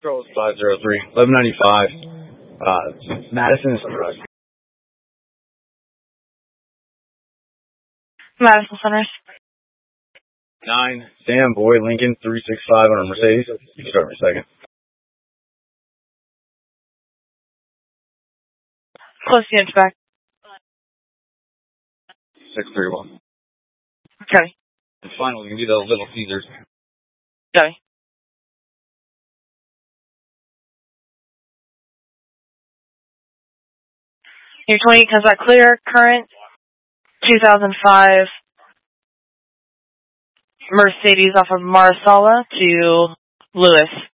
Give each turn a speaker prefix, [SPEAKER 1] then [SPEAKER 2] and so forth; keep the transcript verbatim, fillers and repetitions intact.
[SPEAKER 1] Girls five zero three, eleven ninety-five, uh, Madison Sunrise.
[SPEAKER 2] Madison Sunrise.
[SPEAKER 1] Nine, Sam Boyd Lincoln, three six five on a Mercedes. You can start me second.
[SPEAKER 2] Close the inch back.
[SPEAKER 1] six three one.
[SPEAKER 2] Copy.
[SPEAKER 1] And finally, you can be the Little Caesars.
[SPEAKER 2] Copy. Your twenty comes back clear. Current two thousand five Mercedes off of Marisala to Lewis.